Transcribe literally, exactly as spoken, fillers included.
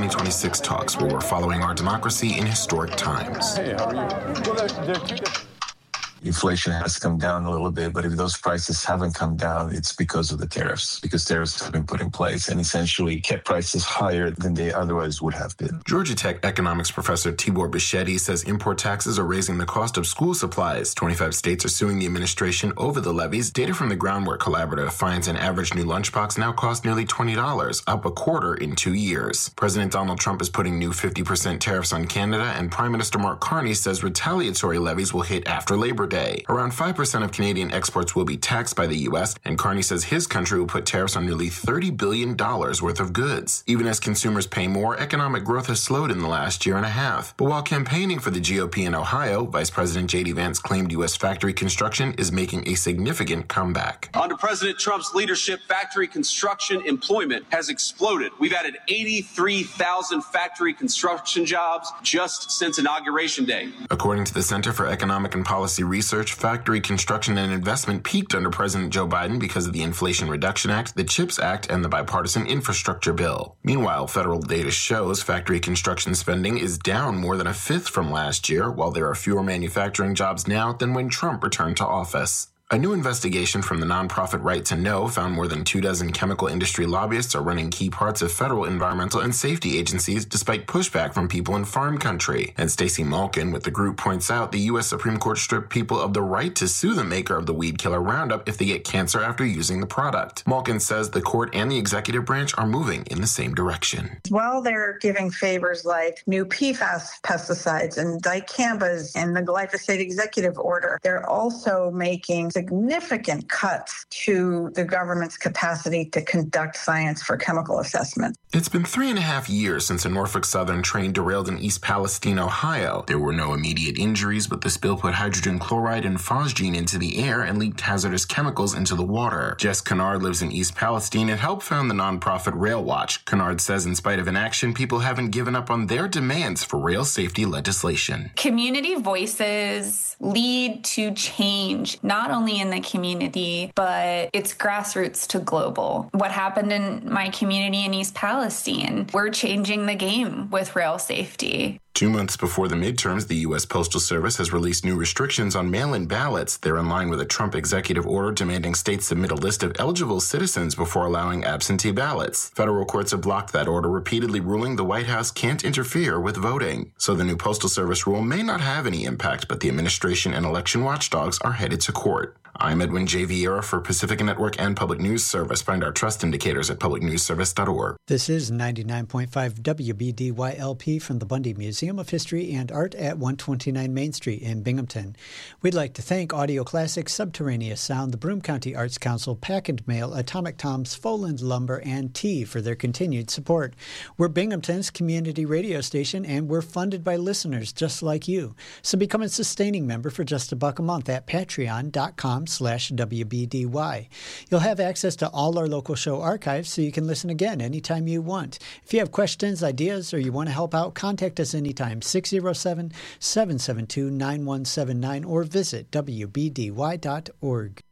twenty twenty-six talks, where we're following our democracy in historic times. Hey, how are you? Well, there, there are two different... Inflation has come down a little bit, but if those prices haven't come down, it's because of the tariffs, because tariffs have been put in place and essentially kept prices higher than they otherwise would have been. Georgia Tech economics professor Tibor Bichetti says import taxes are raising the cost of school supplies. twenty-five states are suing the administration over the levies. Data from the Groundwork Collaborative finds an average new lunchbox now costs nearly twenty dollars, up a quarter in two years. President Donald Trump is putting new fifty percent tariffs on Canada, and Prime Minister Mark Carney says retaliatory levies will hit after Labor Day. Around five percent of Canadian exports will be taxed by the U S, and Carney says his country will put tariffs on nearly thirty billion dollars worth of goods. Even as consumers pay more, economic growth has slowed in the last year and a half. But while campaigning for the G O P in Ohio, Vice President J D Vance claimed U S factory construction is making a significant comeback. Under President Trump's leadership, factory construction employment has exploded. We've added eighty-three thousand factory construction jobs just since Inauguration Day. According to the Center for Economic and Policy Research, factory construction and investment peaked under President Joe Biden because of the Inflation Reduction Act, the CHIPS Act, and the Bipartisan Infrastructure Bill. Meanwhile, federal data shows factory construction spending is down more than a fifth from last year, while there are fewer manufacturing jobs now than when Trump returned to office. A new investigation from the nonprofit Right to Know found more than two dozen chemical industry lobbyists are running key parts of federal environmental and safety agencies despite pushback from people in farm country. And Stacey Malkin with the group points out the U S Supreme Court stripped people of the right to sue the maker of the weed killer Roundup if they get cancer after using the product. Malkin says the court and the executive branch are moving in the same direction. While they're giving favors like new P FAS pesticides and dicambas and the glyphosate executive order, they're also making significant cuts to the government's capacity to conduct science for chemical assessment. It's been three and a half years since a Norfolk Southern train derailed in East Palestine, Ohio. There were no immediate injuries, but the spill put hydrogen chloride and phosgene into the air and leaked hazardous chemicals into the water. Jess Kennard lives in East Palestine and helped found the nonprofit Rail Watch. Kennard says in spite of inaction, people haven't given up on their demands for rail safety legislation. Community voices lead to change, not only in the community, but it's grassroots to global. What happened in my community in East Palestine, we're changing the game with rail safety. Two months before the midterms, the U S Postal Service has released new restrictions on mail-in ballots. They're in line with a Trump executive order demanding states submit a list of eligible citizens before allowing absentee ballots. Federal courts have blocked that order, repeatedly ruling the White House can't interfere with voting. So the new Postal Service rule may not have any impact, but the administration and election watchdogs are headed to court. I'm Edwin J. Vieira for Pacifica Network and Public News Service. Find our trust indicators at public news service dot org. This is ninety-nine point five W B D Y L P from the Bundy Museum of History and Art at one twenty-nine Main Street in Binghamton. We'd like to thank Audio Classics, Subterraneous Sound, the Broome County Arts Council, Pack and Mail, Atomic Toms, Foland Lumber, and Tea for their continued support. We're Binghamton's community radio station, and we're funded by listeners just like you. So become a sustaining member for just a buck a month at patreon dot com slash W B D Y. You'll have access to all our local show archives so you can listen again anytime you want. If you have questions, ideas, or you want to help out, contact us anytime, six oh seven, seven seven two, nine one seven nine, or visit W B D Y dot org.